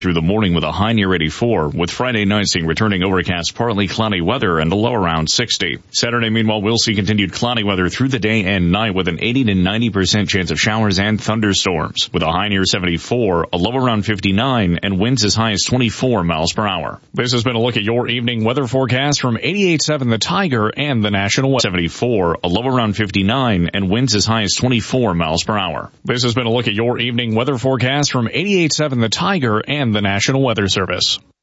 through the morning with a high near 84, with Friday night seeing returning overcast, partly cloudy weather and a low around 60. Saturday, meanwhile, we'll see continued cloudy weather through the day and night with an 80 to 90% chance of showers and thunderstorms, with a high near 74, a low around 59, and winds as high as 24 miles per hour. This has been a look at your evening weather forecast from 88.7 The Tiger and the National Weather. 74, a low around 59, and winds as high as 24 miles per hour. This has been a look at your evening weather forecast from 88.7 The Tiger and the National Weather Service.